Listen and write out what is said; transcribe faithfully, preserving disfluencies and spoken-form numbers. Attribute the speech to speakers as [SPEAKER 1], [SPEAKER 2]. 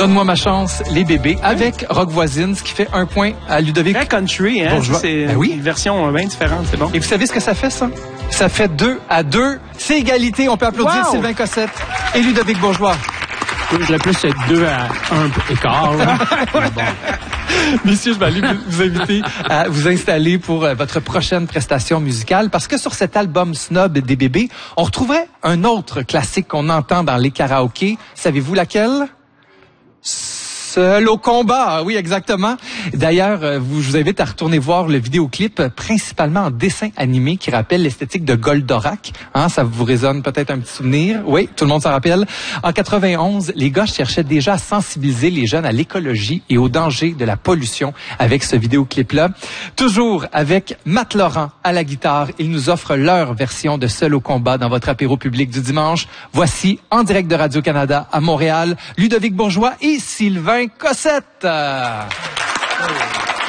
[SPEAKER 1] Donne-moi ma chance, les bébés, avec Rock Voisine, ce qui fait un point à Ludovic.
[SPEAKER 2] Très country, hein?
[SPEAKER 1] Bourgeois.
[SPEAKER 2] C'est
[SPEAKER 1] Ben oui.
[SPEAKER 2] une version bien différente, c'est bon.
[SPEAKER 1] Et vous savez ce que ça fait, ça? Ça fait deux à deux. C'est égalité. On peut applaudir
[SPEAKER 2] Wow.
[SPEAKER 1] Sylvain Cossette et Ludovic Bourgeois.
[SPEAKER 3] Je dirais plus deux à un écart. Là. Bon.
[SPEAKER 1] Messieurs, je vais aller vous inviter à vous installer pour votre prochaine prestation musicale parce que sur cet album Snob des bébés, on retrouverait un autre classique qu'on entend dans les karaokés. Savez-vous laquelle? Seul au combat, oui, exactement. D'ailleurs, vous, je vous invite à retourner voir le vidéoclip, principalement en dessin animé, qui rappelle l'esthétique de Goldorak. Hein, ça vous résonne peut-être un petit souvenir. Oui, tout le monde s'en rappelle. En quatre-vingt-onze, les gars cherchaient déjà à sensibiliser les jeunes à l'écologie et aux dangers de la pollution avec ce vidéoclip-là. Toujours avec Matt Laurent à la guitare, ils nous offrent leur version de Seul au combat dans votre apéro public du dimanche. Voici, en direct de Radio-Canada à Montréal, Ludovic Bourgeois et Sylvain Cossette. Euh...